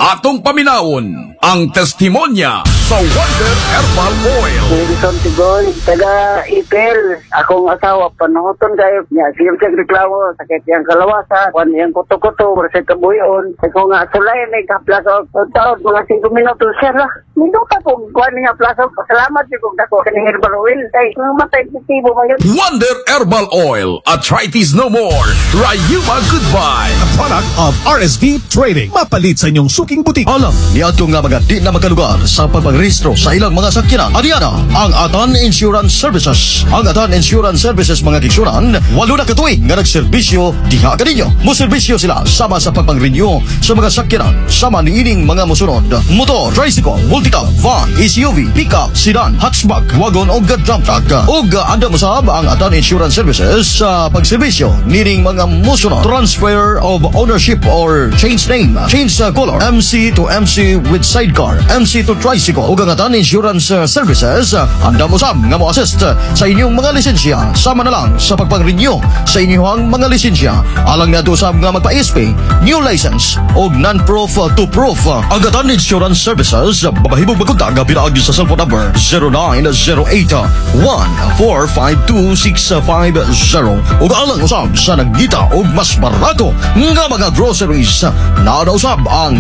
Atong paminawon ang testimonya sa Wonder Herbal Oil. Wilson Tigoy, taga Ipil. Akong asawa, panuhuton kayo. Siyempre reklamo, sakit yung kalawasan, kwan yung kuto-kuto, sa kabuyon. Ako nga, sulay, may kaplaso. Taon, mga 5 minutos, sir lah. Minuta kung kwan niya plaso. Salamat yung kung dako ka ng herbal oil. Ay, mamatay positibo ba yun? Wonder Herbal Oil. Arthritis no more. Rayuma goodbye. A product of RSV Trading. Mapalit sa inyong suking butik. Alam ni ato nga mga di na makalugar sa pagpagrehistro sa ilang mga sakyanan. Adiana ang Atan Insurance Services. Ang Atan Insurance Services mga kiksuran, 8 na katuig nga nagserbisyo diha kaninyo. Moserbisyo sila sama sa pagpang-renew sa mga sakyanan. Sama ni ining mga musunod: motor, tricycle, multicab, van, SUV, pickup, sedan, hatchback, wagon o dump truck. Ug anda masab ang Atan Insurance Services sa pagserbisyo nining mga musunod: transfer of ownership or change name, change color, MC to MC with sidecar, MC to tricycle. Ug ang Atan Insurance Services anda musab nga mo-assist sa inyong mga lisensya. Sama na lang sa pagpang-renew sa inyong mga lisensya. Alang na usab nga magpa-SP, new license o non-proof to proof. Ang Atan Insurance Services babahibog magkontak pinaagi sa cellphone number 0908-1452-650. Ug alang usab sa nagdita og mas barato nga mga groceries. Naada usab ang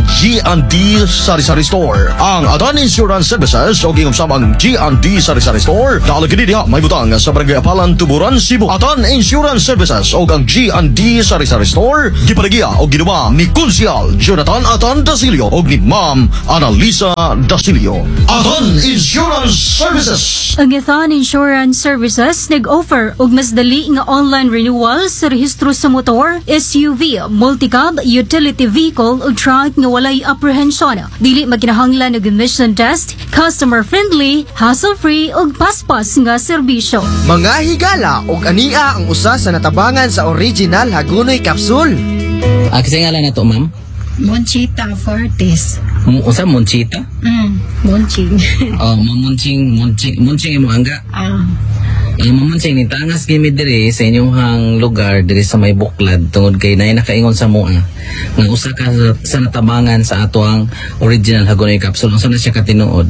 G&D Sari-Sari Store. Ang Atan Insurance Services o gingusab ang G&D Sari-Sari Store. Nalagid diha may butang sa Barangay Apalan, Tuburan, Cebu. Atan Insurance Services o ang G&D Sari-Sari Store gipalagiya o ginawa ni Konsyal Jonathan Atan Dasilio o ni Ma'am Analisa Dasilio. Atan Insurance Services. Ang Atan Insurance Services nag-offer og mas dali nga online renewal sa rehistro sa motor, SUV, multicab, utility vehicle o truck nga walay apprehension. Dili maginahanglan og emission test, customer friendly, hassle-free ug paspas nga serbisyo. Mga higala og ania ang usa sa natabangan sa original Hagunoy Capsule. Kasi ngalan na to, ma'am? Monchita Fortes. Usa Monchita? Monching. Oh, Monching imo angga. Mamunching ni tangas gimid diri sa inyong hang lugar diri sa may buklad tungod kay nay nakaingon sa mua nga usa ka sa natabangan sa ato ang original Hagunoy Capsule. Unsa na siya katinuod?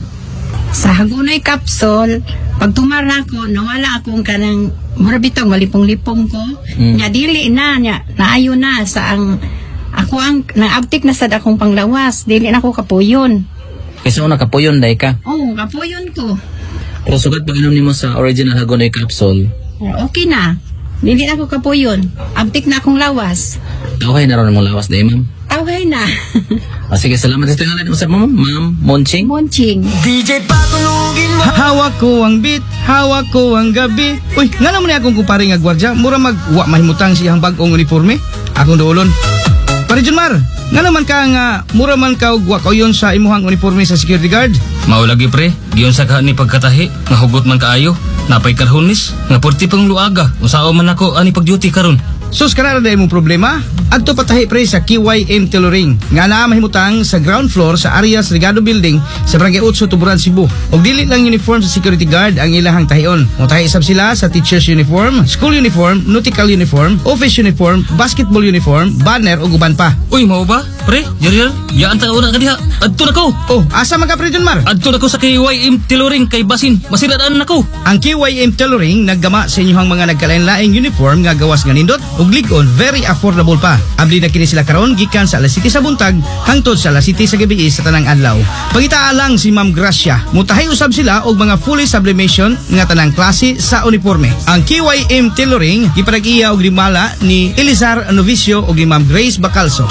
Sa Hagunoy Capsule, pag tumara ko, nawala akong kanang murabitong malipong-lipong ko. Nya dili na, naayo na sa ang ako ang naabtik na sad akong panglawas. Dili na ako kapuyon. Kasi una kapuyon day ka? Oo, kapuyon ko. Pero sugat pag inom nimo sa original Hagunoy Capsule, okay na. Dili na ako kapuyon. Abtik na akong lawas. okay na ron mong lawas day, ma'am? Okay na. Sige, salamat sa tingalan mo sa ma'am Monching. Monching. DJ patulugin mo. Hawak ko ang beat, hawak ko ang gabi. Uy, nga naman akong kupari nga gwardya. Mura magwa mahimutang siyang bagong uniforme. Akong doolon. Pare Junmar, nga naman ka nga mura man ka ugwa ko yon sa imuhang uniforme sa security guard. Maulagi pre, giyon sa ni pagkatahi, nga hugot man kaayo, napay karhunis, nga porti pang luaga, usao man ako ani pag-duty karon. Sus kanara day mong problema? Adto patahi pre sa KYM Tailoring nga naa mahimutang sa ground floor sa Arias Regado Building sa Barangay 8 Tuburan, Cebu. Og dili lang uniform sa security guard ang ilahang tahion. Mutahi isab sila sa teacher's uniform, school uniform, nautical uniform, office uniform, basketball uniform, banner ug uban pa. Uy, mao ba? Pre, yari yaan ta una kadiha. Adto na ko. Oh, asa man ka pre Junmar? Adto na ko sa KYM Tailoring kay basin masiradaan na ko. Ang KYM Tailoring naggama sa inyong mga nagkalain-laing uniform nga gawas nga nindot ug lig-on, very affordable pa. Abli na kini sila karon gikan sa alas 7 sa buntag hangtod sa alas 7 sa gabi sa tanang adlaw. Pangitaa lang si Ma'am Gracia. Mutahay usab sila og mga fully sublimation nga tanang klase sa uniforme. Ang KYM Tailoring gipanag-iya og limala ni Elizar Novicio og ni Ma'am Grace Bacalso.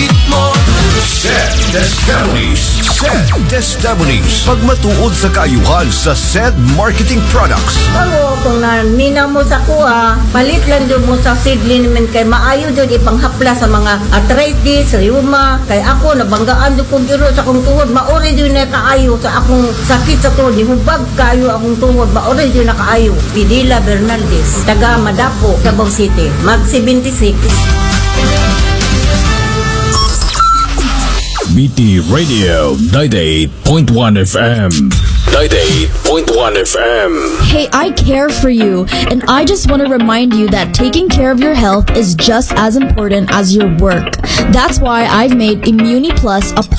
Sed Testimonies. Pagmatuod sa kaayuhan sa Sed Marketing Products. Ako, kung naminaw mo sa kuha, palit lang doon mo sa seedling naman kay maayo doon ipanghapla sa mga arthritis, rheuma. Kay ako, nabanggaan doon kong giro sa akong tuhod. Maori doon na kaayo sa akong sakit sa tuhod. Hubag kayo akong tuhod. Maori doon na kaayo. Pidila Bernaldez, taga Madapo, Davao City. Mag 76. BT Radio 98.1 FM. 98.1 FM. Hey, I care for you, and I just want to remind you that taking care of your health is just as important as your work. That's why I've made Immuni Plus a